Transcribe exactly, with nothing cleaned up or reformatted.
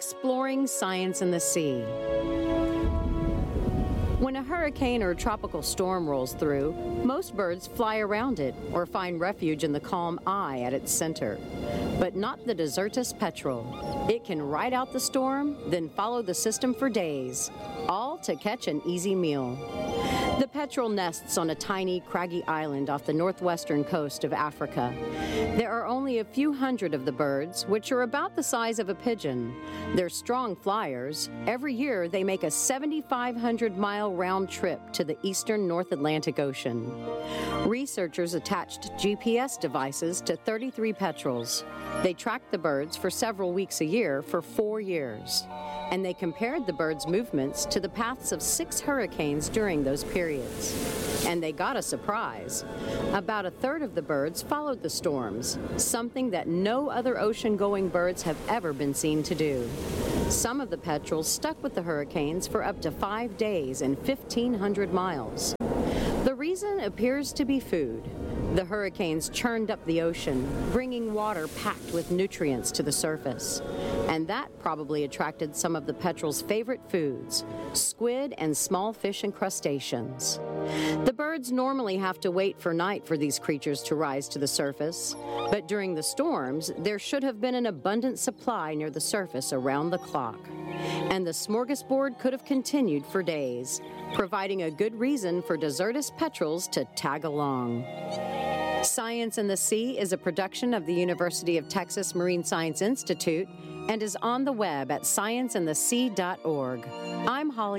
Exploring Science in the Sea. When a hurricane or tropical storm rolls through, most birds fly around it or find refuge in the calm eye at its center. But not the Desertus petrel. It can ride out the storm, then follow the system for days, all to catch an easy meal. The petrel nests on a tiny, craggy island off the northwestern coast of Africa. There are only a few hundred of the birds, which are about the size of a pigeon. They're strong flyers. Every year, they make a seven thousand five hundred mile round trip to the eastern North Atlantic Ocean. Researchers attached G P S devices to thirty-three petrels. They tracked the birds for several weeks a year for four years. And they compared the birds' movements to the paths of six hurricanes during those periods. And they got a surprise. About a third of the birds followed the storms, something that no other ocean-going birds have ever been seen to do. Some of the petrels stuck with the hurricanes for up to five days and fifteen hundred miles. The reason appears to be food. The hurricanes churned up the ocean, bringing water packed with nutrients to the surface. And that probably attracted some of the petrels' favorite foods, squid and small fish and crustaceans. The birds normally have to wait for night for these creatures to rise to the surface, but during the storms, there should have been an abundant supply near the surface around the clock. And the smorgasbord could have continued for days, providing a good reason for Desertus petrels to tag along. Science in the Sea is a production of the University of Texas Marine Science Institute and is on the web at science in the sea dot org. I'm Holly